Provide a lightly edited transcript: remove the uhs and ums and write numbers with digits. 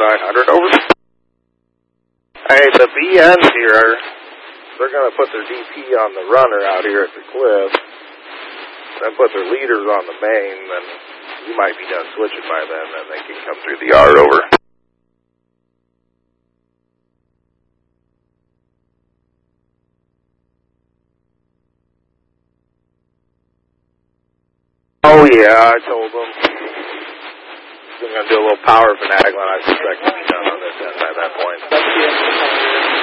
900 over. Hey, the BNs here, they're going to put their DP on the runner out here at the cliff, then put their leaders on the main, then you might be done switching by then, and they can come through the yard over. Oh yeah, I told them. I'm going to do a little power finagling. I suspect we'll be done on this end by that point.